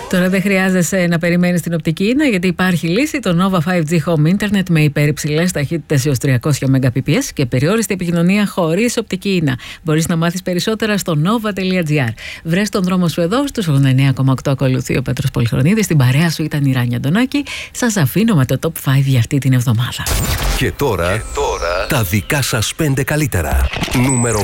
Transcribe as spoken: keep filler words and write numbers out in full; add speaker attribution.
Speaker 1: Τώρα δεν χρειάζεσαι να περιμένεις την οπτική ίνα, γιατί υπάρχει λύση. Το Nova φάιβ τζι Home Internet με υπερυψηλές ταχύτητες έως τριακόσια Mbps και περιόριστη επικοινωνία χωρίς οπτική ίνα. Μπορείς να μάθεις περισσότερα στο nova τελεία gr. Βρες τον δρόμο σου εδώ, στους ογδόντα εννέα κόμμα οκτώ. Ακολουθεί ο Πέτρος Πολυχρονίδης. Στην παρέα σου ήταν η Ράνια Αντωνάκη. Σας αφήνω με το Top πέντε για αυτή την εβδομάδα.
Speaker 2: Και τώρα, και τώρα τα δικά σας πέντε καλύτερα. Νούμερο